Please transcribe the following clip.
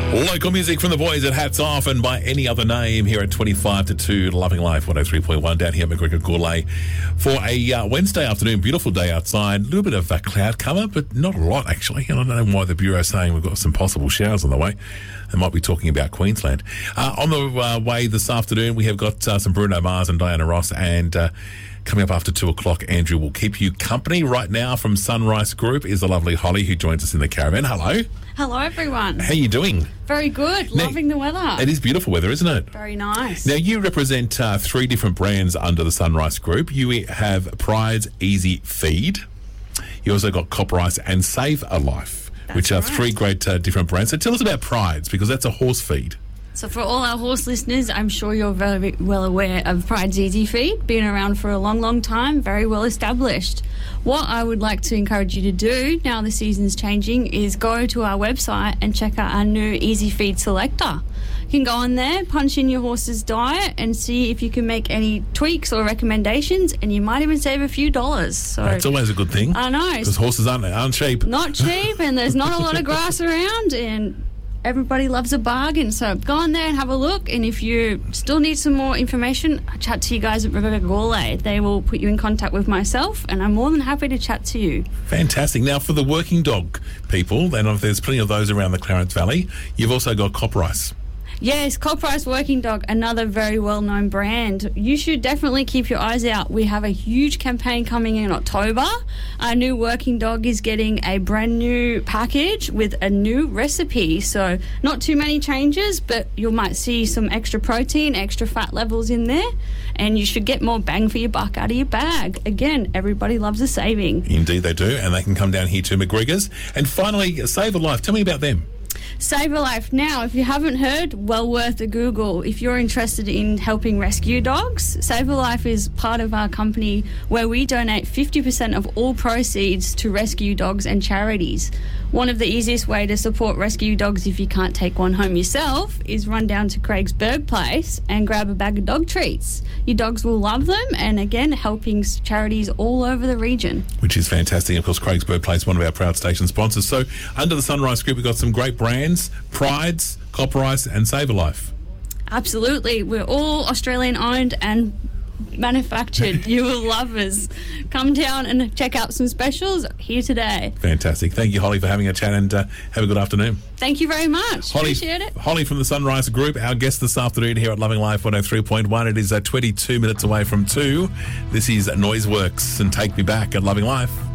Local music from the boys at Hats Off and By Any Other Name here at 25 to 2, Loving Life 103.1 down here at McGregor Gourlay for a Wednesday afternoon. Beautiful day outside. A little bit of cloud cover, but not a lot actually. And I don't know why the Bureau's saying we've got some possible showers on the way. They might be talking about Queensland. On the way this afternoon, we have got some Bruno Mars and Diana Ross, and coming up after 2 o'clock, Andrew will keep you company. Right now from Sunrise Group is the lovely Holly, who joins us in the caravan. Hello. Hello, everyone. How are you doing? Very good. Loving the weather. It is beautiful weather, isn't it? Very nice. Now, you represent 3 different brands under the Sunrise Group. You have Pride's Easy Feed. You also got Cop Rice and Save a Life, which are 3 great different brands. So tell us about Pride's, because that's a horse feed. So for all our horse listeners, I'm sure you're very well aware of Pride's Easy Feed, been around for a long, long time, very well established. What I would like to encourage you to do, now the season's changing, is go to our website and check out our new Easy Feed selector. You can go on there, punch in your horse's diet and see if you can make any tweaks or recommendations, and you might even save a few dollars. So that's always a good thing. I know. Because horses aren't cheap. Not cheap, and there's not a lot of grass around, and everybody loves a bargain. So go on there and have a look, and if you still need some more information, I chat to you guys at McGregor Gourlay. They will put you in contact with myself, and I'm more than happy to chat to you. Fantastic. Now, for the working dog people, and there's plenty of those around the Clarence Valley, you've also got Cop Rice. Yes, Cop Rice Working Dog, another very well-known brand. You should definitely keep your eyes out. We have a huge campaign coming in October. Our new working dog is getting a brand new package with a new recipe. So not too many changes, but you might see some extra protein, extra fat levels in there, and you should get more bang for your buck out of your bag. Again, everybody loves a saving. Indeed they do, and they can come down here to McGregor's. And finally, Save a Life. Tell me about them. Save a Life. Now, if you haven't heard, well worth a Google. If you're interested in helping rescue dogs, Save a Life is part of our company where we donate 50% of all proceeds to rescue dogs and charities. One of the easiest way to support rescue dogs if you can't take one home yourself is run down to Craig's Berg Place and grab a bag of dog treats. Your dogs will love them, and again, helping charities all over the region. Which is fantastic. Of course, Craig's Berg Place, one of our proud station sponsors. So under the Sunrise Group, we've got some great brands: Pride's, Cop Rice and Save a Life. Absolutely. We're all Australian owned and manufactured. You will love us. Come down and check out some specials here today. Fantastic. Thank you, Holly, for having a chat, and have a good afternoon. Thank you very much. Holly, appreciate it. Holly from the Sunrise Group, our guest this afternoon here at Loving Life 103.1. It is 22 minutes away from 2. This is Noiseworks and Take Me Back at Loving Life.